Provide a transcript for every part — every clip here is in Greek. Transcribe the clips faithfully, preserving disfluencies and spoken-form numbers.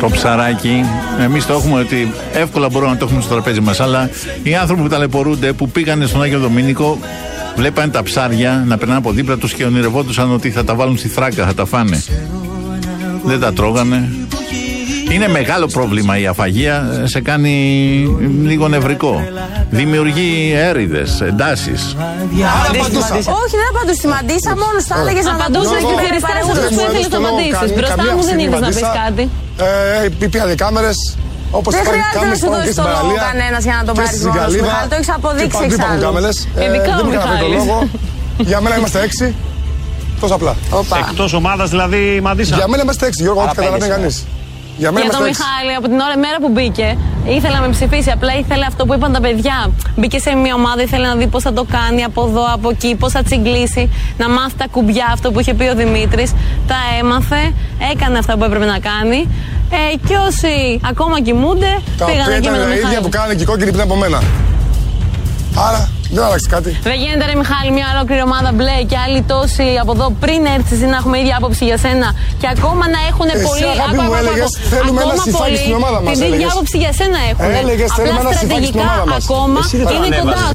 Το ψαράκι, εμείς το έχουμε ότι εύκολα μπορούμε να το έχουμε στο τραπέζι μας. Αλλά οι άνθρωποι που ταλαιπωρούνται, που πήγανε στον Άγιο Δομήνικο, βλέπανε τα ψάρια να περνάνε από δίπλα τους και ονειρευόντουσαν ότι θα τα βάλουν στη θράκα, θα τα φάνε. Δεν τα τρώγανε. Είναι μεγάλο πρόβλημα η αφαγία, σε κάνει λίγο νευρικό. Δημιουργεί έρηδες, εντάσεις. Όχι, δεν απαντούσα στη Μαντίσα, μόνο θα έλεγες να απαντούσες και περιστέρεσαι που ήθελες να απαντήσεις. Μπροστά μου δεν είδες να πεις κάτι. Πήγαν οι κάμερες. Δεν χρειάζεται να σου δώσει το λόγο κανένας για να τον πάρεις μόνος σου. Το έχεις αποδείξει εξάλλου. Ειδικά ο Μιχάλης. Για μένα είμαστε έξι. Τόσο απλά. Εκτός ομάδας δηλαδή η Μαντίσα. Για μένα είμαστε έξι, Γιώργο, ό,τι καταλαβαίνει κανείς. Για, για τον Μιχάλη, από την ώρα, μέρα που μπήκε, ήθελε να με ψηφίσει. Απλά ήθελε αυτό που είπαν τα παιδιά. Μπήκε σε μια ομάδα, ήθελε να δει πώς θα το κάνει από εδώ, από εκεί, πώς θα τσιγκλίσει, να μάθει τα κουμπιά, αυτό που είχε πει ο Δημήτρης. Τα έμαθε, έκανε αυτά που έπρεπε να κάνει. Ε, και όσοι ακόμα κοιμούνται, τα πήγαν εκεί με τον Μιχάλη. Τα ίδια που κάνανε και οι κόκκινοι πριν από μένα. Άρα. Δεν άλλαξε κάτι. Δεν γίνεται ρε Μιχάλη, μια ολόκληρη ομάδα μπλε και άλλοι τόσοι από εδώ πριν έρθεις εσύ να έχουμε ίδια άποψη για σένα και ακόμα να έχουν εσύ, πολύ. Αγάπη μου, έλεγες θέλουμε ένα συμφάκι στην ομάδα μας. Την ίδια άποψη για σένα έχουν. Έλεγες θέλουμε ένα συμφάκι στην ομάδα μας. Ακόμα είναι κοντά.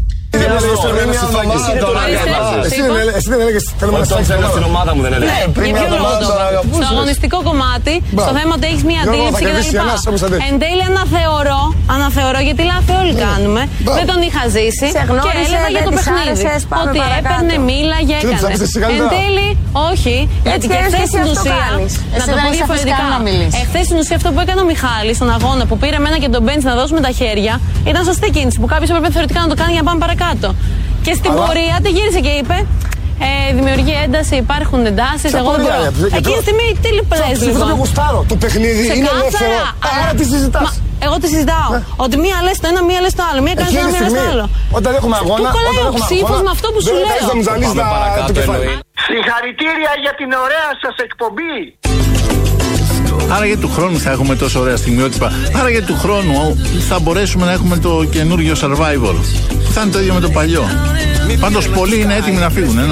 Εσύ δεν έλεγες θέλουμε ένα συμφάκι στην ομάδα μου, δεν έλεγες. Στο αγωνιστικό κομμάτι, στο θέμα ότι έχεις μια αντίληψη και τα λοιπά. Εν τέλει αναθεωρώ, αναθεωρώ γιατί λάθη όλοι κάνουμε. Δεν τον είχα ζήσει και έλεγα για το παιχνίδι. Ότι έπαιρνε, μίλαγε, έκανε. Εν τέλει, όχι, γιατί και εχθές στην ουσία, να το πω διαφορετικά, εχθές στην ουσία αυτό που έκανε ο Μιχάλης στον αγώνα που πήρε εμένα και τον Μπέντς να δώσουμε τα χέρια, ήταν σωστή κίνηση που κάποιος έπρεπε θεωρητικά να το κάνει για να πάμε παρακάτω. Και στην πορεία τη γύρισε και είπε. Ε, δημιουργεί ένταση, υπάρχουν εντάσεις. Εγώ δεν μπορώ. Εκείνη τη στιγμή τι λες λοιπόν. Αυτό το γουστάρω. Το παιχνίδι είναι ελεύθερο. Άρα τι συζητάς. Εγώ τι συζητάω. Ότι μία λες το ένα, μία λες το άλλο. Μία κάνει το ένα, μία λες το άλλο. Όταν έχουμε αγώνα. Πού κολλάει ο ψήφος με αυτό που σου λέω. Συγχαρητήρια για την ωραία σας εκπομπή. Άρα για του χρόνου θα έχουμε τόσο ωραία στιγμιότυπα. Άρα για του χρόνου θα μπορέσουμε να έχουμε το καινούργιο Survivor. Θα είναι το ίδιο με το παλιό. Πάντως πολλοί είναι έτοιμοι να φύγουν.